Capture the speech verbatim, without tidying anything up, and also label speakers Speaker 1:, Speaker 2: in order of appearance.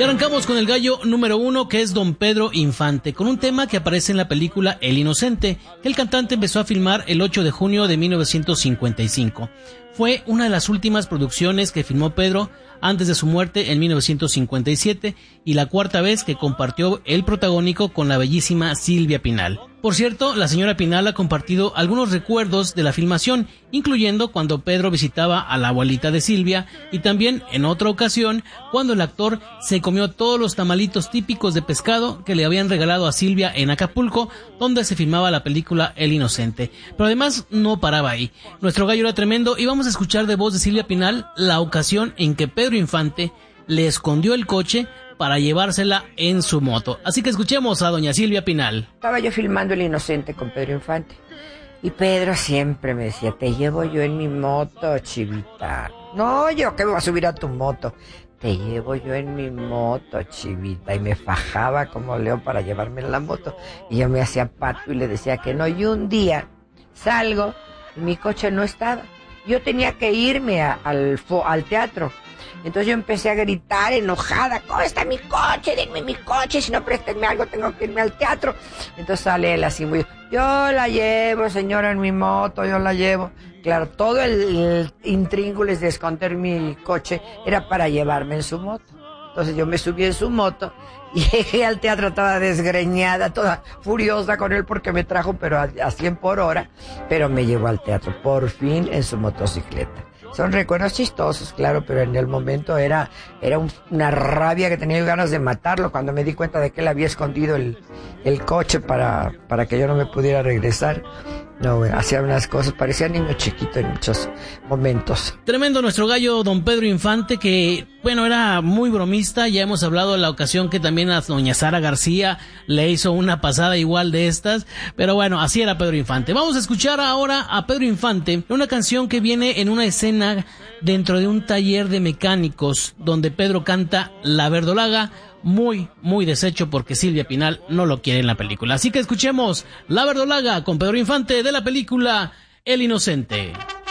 Speaker 1: Y arrancamos con el gallo número uno, que es Don Pedro Infante, con un tema que aparece en la película El Inocente, que el cantante empezó a filmar el ocho de junio de mil novecientos cincuenta y cinco. Fue una de las últimas producciones que filmó Pedro antes de su muerte en mil novecientos cincuenta y siete y la cuarta vez que compartió el protagónico con la bellísima Silvia Pinal. Por cierto, la señora Pinal ha compartido algunos recuerdos de la filmación, incluyendo cuando Pedro visitaba a la abuelita de Silvia y también en otra ocasión cuando el actor se comió todos los tamalitos típicos de pescado que le habían regalado a Silvia en Acapulco, donde se filmaba la película El Inocente. Pero además no paraba ahí. Nuestro gallo era tremendo y vamos a escuchar de voz de Silvia Pinal la ocasión en que Pedro Infante le escondió el coche para llevársela en su moto. Así que escuchemos a doña Silvia Pinal.
Speaker 2: Estaba yo filmando El Inocente con Pedro Infante y Pedro siempre me decía: te llevo yo en mi moto, chivita. No, yo que me voy a subir a tu moto. Te llevo yo en mi moto, chivita. Y me fajaba como león para llevarme en la moto. Y yo me hacía pato y le decía que no. Y un día salgo y mi coche no estaba. Yo tenía que irme a, al, al teatro. Entonces yo empecé a gritar enojada: ¿cómo está mi coche? Denme mi coche, si no préstenme algo tengo que irme al teatro. Entonces sale él así muy: yo la llevo, señora, en mi moto, yo la llevo. Claro, todo el, el intríngulis de esconder mi coche era para llevarme en su moto. Entonces yo me subí en su moto y llegué al teatro toda desgreñada, toda furiosa con él porque me trajo pero a, a cien por hora, pero me llevó al teatro, por fin, en su motocicleta. Son recuerdos chistosos, claro, pero en el momento era, era un, una rabia que tenía ganas de matarlo cuando me di cuenta de que él había escondido el, el coche para, para que yo no me pudiera regresar. No, bueno, hacía unas cosas, parecía niño chiquito en muchos momentos.
Speaker 1: Tremendo nuestro gallo don Pedro Infante, que, bueno, era muy bromista. Ya hemos hablado de la ocasión que también a doña Sara García le hizo una pasada igual de estas, pero bueno, así era Pedro Infante. Vamos a escuchar ahora a Pedro Infante, una canción que viene en una escena dentro de un taller de mecánicos, donde Pedro canta La Verdolaga, muy, muy deshecho porque Silvia Pinal no lo quiere en la película. Así que escuchemos La Verdolaga con Pedro Infante de la película El Inocente.